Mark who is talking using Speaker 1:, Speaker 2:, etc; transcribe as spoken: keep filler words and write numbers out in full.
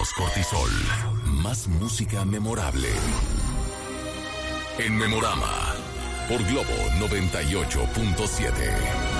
Speaker 1: Menos cortisol. Más música memorable. En Memorama. Por Globo noventa y ocho punto siete.